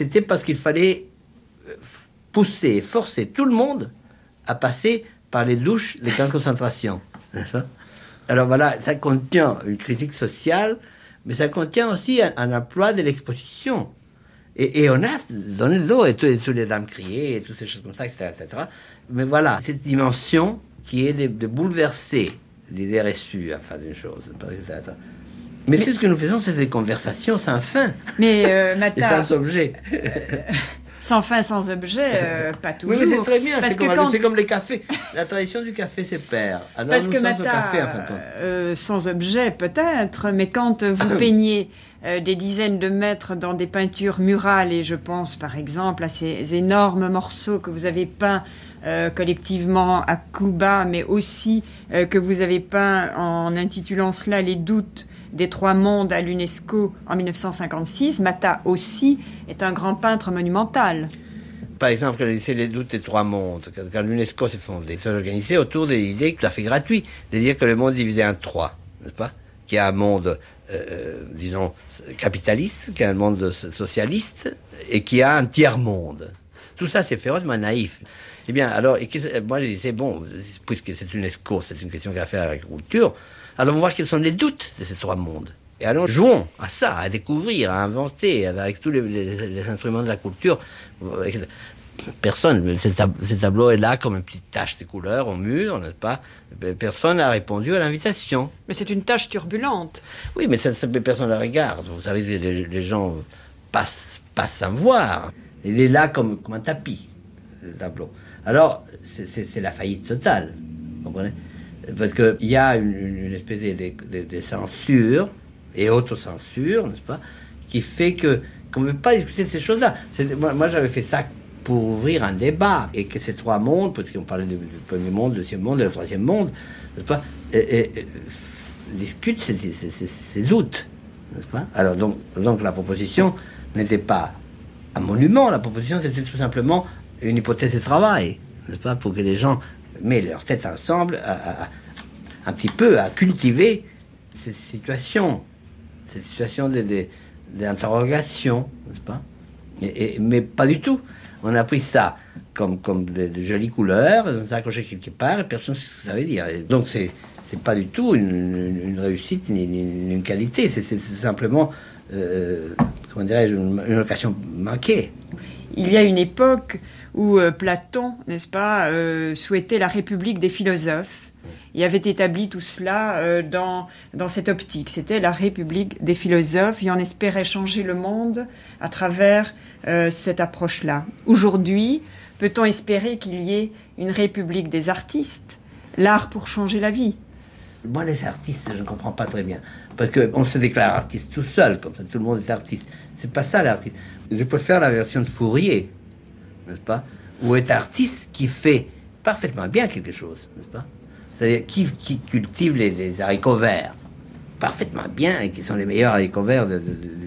c'était parce qu'il fallait pousser, forcer tout le monde à passer par les douches, les camps de concentration. Alors voilà, ça contient une critique sociale, mais ça contient aussi un emploi de l'exposition. Et on a donné le dos, et tous les dames criaient, et toutes ces choses comme ça, etc., etc. Mais voilà, cette dimension qui est de bouleverser l'idée reçue, enfin, d'une chose, etc. Mais c'est ce que nous faisons, c'est des conversations sans fin. Mais Mata, et sans objet. Sans fin, sans objet, pas toujours. Oui, mais c'est très bien. C'est comme les cafés. La tradition du café se perd. Alors parce nous que sommes Mata, au café, en fin de compte. sans objet peut-être, mais quand vous peignez des dizaines de mètres dans des peintures murales, et je pense par exemple à ces énormes morceaux que vous avez peints collectivement à Cuba, mais aussi que vous avez peint en intitulant cela Les doutes des trois mondes à l'UNESCO en 1956, Mata aussi est un grand peintre monumental. Par exemple, quand c'est les doutes des trois mondes, quand l'UNESCO s'est fondé, c'est organisé autour de l'idée tout à fait gratuite, de dire que le monde est divisé en trois, n'est-ce pas? Qu'il y a un monde, disons, capitaliste, qu'il y a un monde socialiste, et qu'il y a un tiers-monde. Tout ça, c'est férocement naïf. Eh bien, alors, moi, je disais, bon, puisque c'est l'UNESCO, c'est une question qui a à faire avec l'agriculture, allons voir quels sont les doutes de ces trois mondes. Et allons jouons à ça, à découvrir, à inventer, avec tous les instruments de la culture. Personne, ce tableau est là comme une petite tache de couleur au mur, n'est-ce pas? Personne n'a répondu à l'invitation. Mais c'est une tâche turbulente. Oui, mais personne ne la regarde. Vous savez, les gens passent sans voir. Il est là comme un tapis, le tableau. Alors, c'est la faillite totale, vous comprenez? Parce qu'il y a une espèce de censure et autocensure, n'est-ce pas, qui fait qu'on ne veut pas discuter de ces choses-là. Moi, j'avais fait ça pour ouvrir un débat, et que ces trois mondes, parce qu'on parlait du premier monde, du deuxième monde et du troisième monde, n'est-ce pas, discutent ces doutes, n'est-ce pas? Alors, donc la proposition n'était pas un monument, la proposition, c'était tout simplement une hypothèse de travail, n'est-ce pas, pour que les gens mettent leurs têtes ensemble, un petit peu à cultiver ces situations d'interrogation, n'est-ce pas? Mais pas du tout. On a pris ça comme de jolies couleurs, on s'est accroché quelque part, et personne ne sait ce que ça veut dire. Et donc c'est pas du tout une réussite ni une qualité, c'est simplement, comment dirais-je, une occasion manquée. Il y a une époque où Platon, n'est-ce pas, souhaitait la République des philosophes. Il avait établi tout cela dans cette optique. C'était la République des philosophes, et on espérait changer le monde à travers cette approche-là. Aujourd'hui, peut-on espérer qu'il y ait une République des artistes, l'art pour changer la vie? Moi, les artistes, je ne comprends pas très bien. Parce qu'on se déclare artiste tout seul, comme ça, tout le monde est artiste. C'est pas ça, l'artiste. Je préfère la version de Fourier, n'est-ce pas? Où est artiste qui fait parfaitement bien quelque chose, n'est-ce pas? C'est-à-dire qui cultive les haricots verts parfaitement bien, et qui sont les meilleurs haricots verts de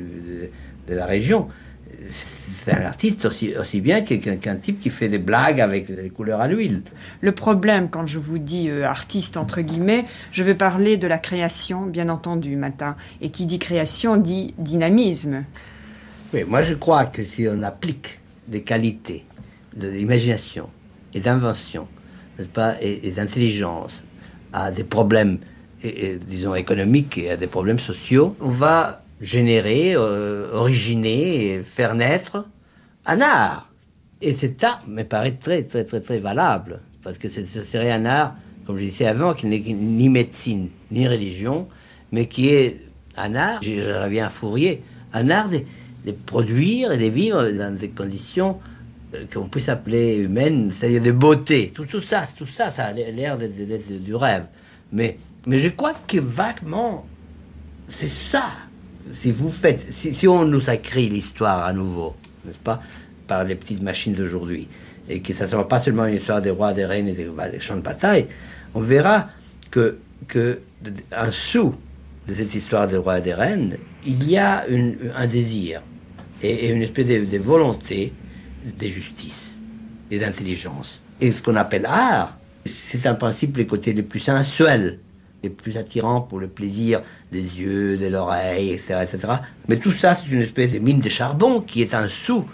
la région. C'est un artiste aussi bien qu'un type qui fait des blagues avec les couleurs à l'huile. Le problème, quand je vous dis artiste entre guillemets, je veux parler de la création, bien entendu, Mata. Et qui dit création dit dynamisme. Oui, moi je crois que si on applique des qualités d'imagination et d'invention, n'est-ce pas, et d'intelligence à des problèmes, disons, économiques, et à des problèmes sociaux, on va générer, originer, et faire naître un art. Et cet art me paraît très, très, très, très valable, parce que ce serait un art, comme je disais avant, qui n'est ni médecine, ni religion, mais qui est un art, je reviens à Fourier, un art de produire et de vivre dans des conditions qu'on puisse appeler humaines, c'est-à-dire de beauté. Tout ça, ça a l'air d'être du rêve. Mais je crois que vaguement, c'est ça. Si on nous écrit l'histoire à nouveau, n'est-ce pas, par les petites machines d'aujourd'hui, et que ça ne sera pas seulement une histoire des rois, des reines et des champs de bataille, on verra que en dessous de cette histoire des rois et des reines, il y a un désir et une espèce de volonté de justice et d'intelligence. Et ce qu'on appelle art, c'est en principe les côtés les plus sensuels, les plus attirants pour le plaisir des yeux, de l'oreille, etc., etc. Mais tout ça, c'est une espèce de mine de charbon qui est en dessous